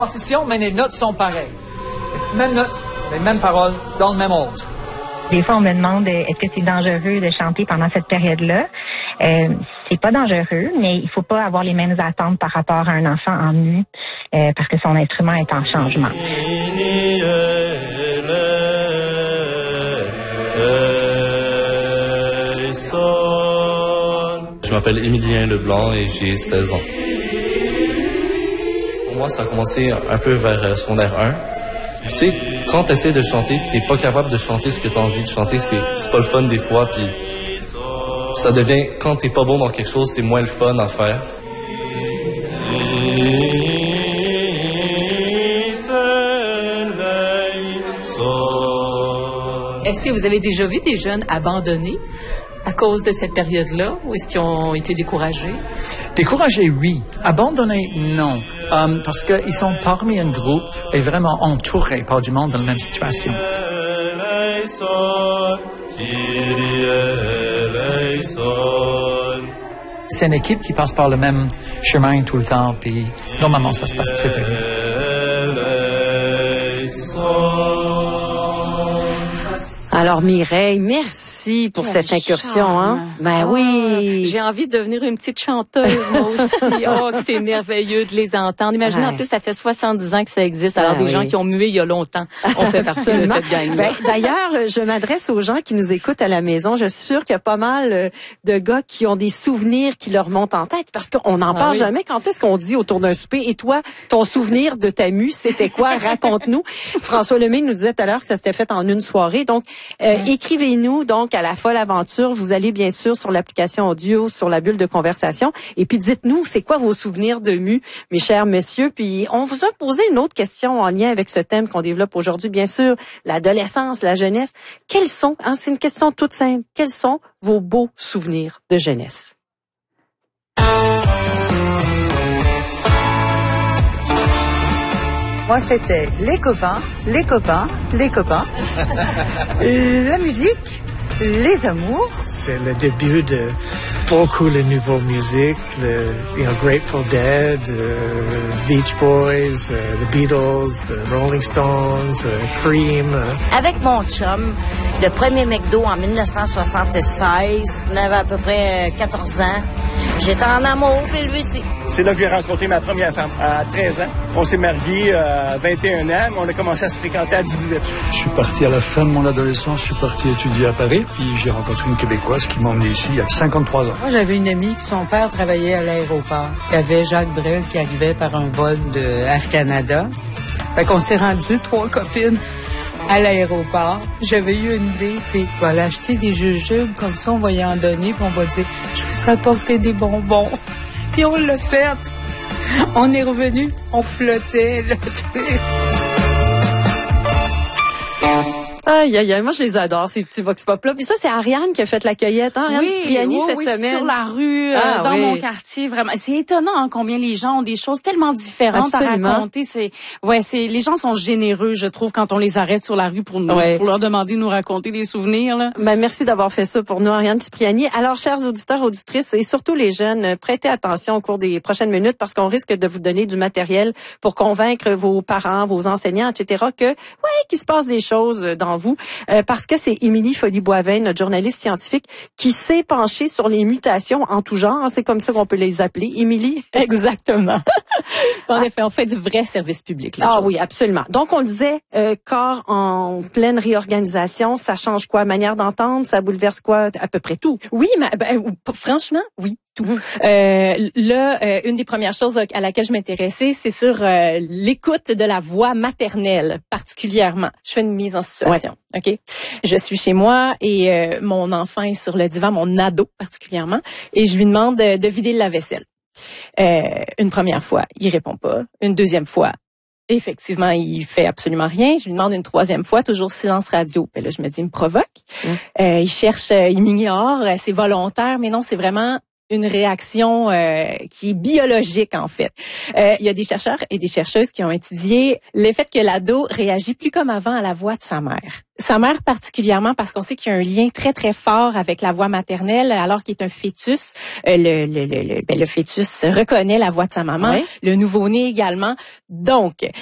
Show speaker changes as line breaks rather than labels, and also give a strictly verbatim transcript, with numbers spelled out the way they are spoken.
Partition, mais les notes sont pareilles. Même notes, les mêmes paroles, dans le même ordre.
Des fois, on me demande euh, est-ce que c'est dangereux de chanter pendant cette période-là. Euh, c'est pas dangereux, mais il faut pas avoir les mêmes attentes par rapport à un enfant en nu, euh, parce que son instrument est en changement.
Je m'appelle Émilien Leblanc et j'ai seize ans. Pour moi, ça a commencé un peu vers euh, secondaire un. Tu sais, quand tu essaies de chanter et t'es pas capable de chanter ce que tu as envie de chanter, c'est, c'est pas le fun des fois, puis ça devient, quand t'es pas bon dans quelque chose, c'est moins le fun à faire.
Est-ce que vous avez déjà vu des jeunes abandonnés à cause de cette période-là, ou est-ce qu'ils ont été découragés?
Découragés, oui. Abandonnés, non. Um, parce qu'ils sont parmi un groupe et vraiment entourés par du monde dans la même situation. C'est une équipe qui passe par le même chemin tout le temps, puis normalement ça se passe très très bien.
Alors Mireille, merci pour Quel cette incursion. Hein? Ben
oh,
oui.
J'ai envie de devenir une petite chanteuse, moi aussi. Oh, que c'est merveilleux de les entendre. Imaginez, ouais. En plus, ça fait soixante-dix ans que ça existe. Alors, ben des oui. gens qui ont mué il y a longtemps, on fait partie de cette gang-là.
Ben, d'ailleurs, je m'adresse aux gens qui nous écoutent à la maison. Je suis sûre qu'il y a pas mal de gars qui ont des souvenirs qui leur montent en tête, parce qu'on n'en ah, parle oui. jamais. Quand est-ce qu'on dit autour d'un souper, et toi, ton souvenir de ta mue, c'était quoi? Raconte-nous. François Lemay nous disait tout à l'heure que ça s'était fait en une soirée. Donc, Euh, mmh. écrivez-nous donc à La Folle Aventure. Vous allez bien sûr sur l'application audio, sur la bulle de conversation. Et puis dites-nous, c'est quoi vos souvenirs de mue, mes chers messieurs. Puis on vous a posé une autre question en lien avec ce thème qu'on développe aujourd'hui, bien sûr, l'adolescence, la jeunesse. Quels sont, hein, c'est une question toute simple, quels sont vos beaux souvenirs de jeunesse?
Moi, c'était les copains, les copains, les copains, la musique, les amours.
C'est le début de beaucoup de nouvelles musiques, le you know, Grateful Dead, uh, Beach Boys, uh, the Beatles, the Rolling Stones, uh, Cream. Uh.
Avec mon chum, le premier McDo en dix-neuf cent soixante-seize, on avait à peu près quatorze ans. J'étais en amour, puis lui aussi.
C'est là que j'ai rencontré ma première femme, à treize ans. On s'est mariés à vingt et un ans, mais on a commencé à se fréquenter à dix-huit.
Je suis parti à la fin de mon adolescence, je suis parti étudier à Paris, puis j'ai rencontré une Québécoise qui m'a emmené ici il y a cinquante-trois ans.
Moi, j'avais une amie qui, son père travaillait à l'aéroport. Il y avait Jacques Brel qui arrivait par un vol de Air Canada. Fait qu'on s'est rendu trois copines à l'aéroport. J'avais eu une idée, c'est je vais aller acheter des jujubes, comme ça on va y en donner, puis on va dire je vous ai apporté des bonbons. Puis on l'a fait. On est revenu, on flottait là.
Aïe, aïe, aïe, moi je les adore, ces petits vox pop-là. Puis ça, c'est Ariane qui a fait la cueillette, hein? Ariane
oui,
Cipriani
oui,
cette
oui,
semaine.
sur la rue,
ah,
euh, dans
oui.
mon quartier, vraiment. C'est étonnant hein, combien les gens ont des choses tellement différentes
Absolument.
à raconter. C'est, ouais, c'est, les gens sont généreux, je trouve, quand on les arrête sur la rue pour nous,
ouais.
pour leur demander de nous raconter des souvenirs, là.
Ben, merci d'avoir fait ça pour nous, Ariane Cipriani. Alors, chers auditeurs, auditrices, et surtout les jeunes, prêtez attention au cours des prochaines minutes parce qu'on risque de vous donner du matériel pour convaincre vos parents, vos enseignants, et cetera, que, ouais, qu'il se passe des choses dans vous, euh, parce que c'est Émilie Folly-Boivin, notre journaliste scientifique, qui s'est penchée sur les mutations en tout genre. C'est comme ça qu'on peut les appeler. Émilie?
Exactement. En effet, on fait du vrai service public. Là,
ah
chose.
Oui, absolument. Donc, on le disait, euh, corps en pleine réorganisation, ça change quoi? Manière d'entendre, ça bouleverse quoi? À peu près tout.
Oui, mais ben, franchement, oui. Tout. Euh, là, euh, une des premières choses à laquelle je m'intéressais, c'est sur euh, l'écoute de la voix maternelle, particulièrement. Je fais une mise en situation, ouais. Ok. Je suis chez moi et euh, mon enfant est sur le divan, mon ado particulièrement, et je lui demande de, de vider le lave-vaisselle. Euh, une première fois, il répond pas. Une deuxième fois, effectivement, il fait absolument rien. Je lui demande une troisième fois, toujours silence radio. Et là, je me dis, il me provoque. Mmh. Euh, il cherche, il m'ignore, c'est volontaire, mais non, c'est vraiment une réaction euh, qui est biologique, en fait. Euh, il y a des chercheurs et des chercheuses qui ont étudié le fait que l'ado réagit plus comme avant à la voix de sa mère. Sa mère particulièrement parce qu'on sait qu'il y a un lien très, très fort avec la voix maternelle alors qu'il est un fœtus. Euh, le, le, le, le, ben, le fœtus reconnaît la voix de sa maman, oui. Le nouveau-né également. Donc,